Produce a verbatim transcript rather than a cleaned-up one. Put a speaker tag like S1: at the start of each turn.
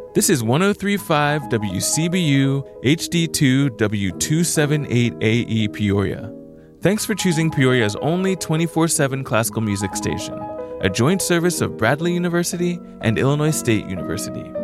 S1: This is ten thirty-five W C B U H D two W two seventy-eight A E Peoria. Thanks for choosing Peoria's only twenty-four seven classical music station, a joint service of Bradley University and Illinois State University.